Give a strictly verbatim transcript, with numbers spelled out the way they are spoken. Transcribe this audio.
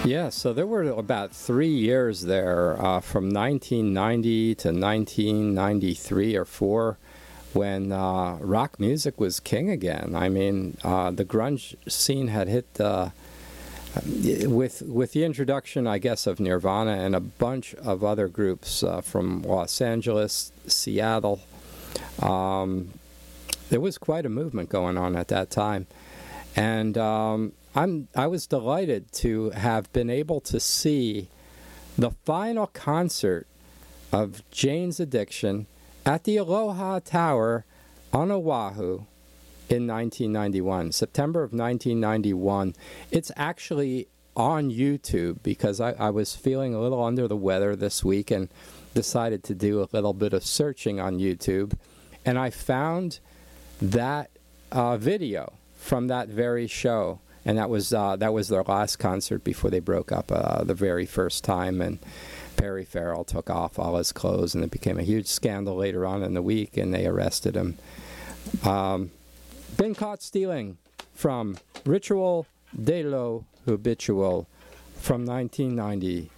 Yeah, so there were about three years there, uh, from nineteen ninety to nineteen ninety-three or four, when uh, rock music was king again. I mean, uh, the grunge scene had hit uh, with with the introduction, I guess, of Nirvana and a bunch of other groups uh, from Los Angeles, Seattle. Um, there was quite a movement going on at that time, and um, I'm I was delighted to have been able to see the final concert of Jane's Addiction at the Aloha Tower on Oahu in nineteen ninety-one, September of nineteen ninety-one. It's actually on YouTube because I, I was feeling a little under the weather this week and decided to do a little bit of searching on YouTube, and I found that uh, video from that very show. And that was uh, that was their last concert before they broke up uh, the very first time. And Perry Farrell took off all his clothes, and it became a huge scandal later on in the week, and they arrested him. Um, been caught stealing from Ritual de lo Habitual from nineteen ninety.